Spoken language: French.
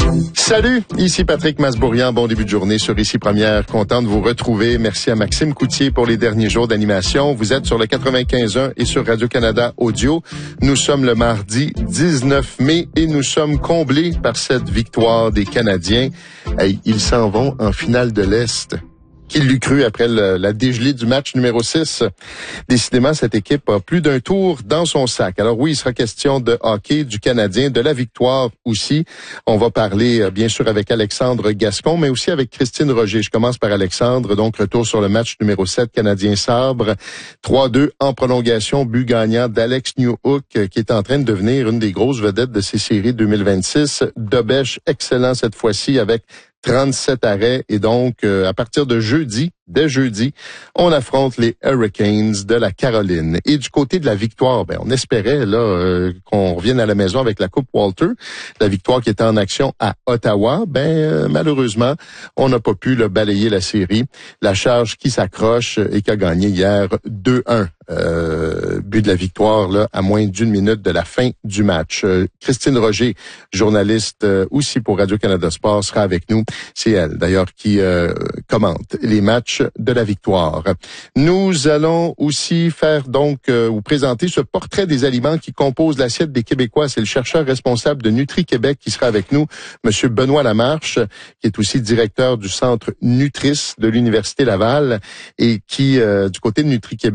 Salut, ici Patrick Masbourian. Bon début de journée sur Ici Première. Content de vous retrouver. Merci à Maxime Coutier pour les derniers jours d'animation. Vous êtes sur le 95.1 et sur Radio-Canada Audio. Nous sommes le mardi 19 mai et nous sommes comblés par cette victoire des Canadiens. Hey, ils s'en vont en finale de l'Est. Qui l'eût cru après la dégelée du match numéro 6? Décidément, cette équipe a plus d'un tour dans son sac. Alors oui, il sera question de hockey, du Canadien, de la victoire aussi. On va parler, bien sûr, avec Alexandre Gascon, mais aussi avec Christine Roger. Je commence par Alexandre. Donc, retour sur le match numéro 7, Canadien-Sabre. 3-2 en prolongation, but gagnant d'Alex Newhook, qui est en train de devenir une des grosses vedettes de ces séries 2026. Dobèche, excellent cette fois-ci avec 37 arrêts et donc à partir de dès jeudi, on affronte les Hurricanes de la Caroline. Et du côté de la victoire, on espérait là qu'on revienne à la maison avec la Coupe Walter, la victoire qui était en action à Ottawa. Malheureusement, on n'a pas pu balayer la série. La Charge qui s'accroche et qui a gagné hier 2-1. But de la victoire là à moins d'une minute de la fin du match. Christine Roger, journaliste aussi pour Radio-Canada Sport, sera avec nous. C'est elle d'ailleurs qui commente les matchs de la victoire. Nous allons aussi faire vous présenter ce portrait des aliments qui composent l'assiette des Québécois. C'est le chercheur responsable de Nutri-Québec qui sera avec nous, Monsieur Benoît Lamarche, qui est aussi directeur du Centre Nutris de l'Université Laval et qui, du côté de Nutri-Québec,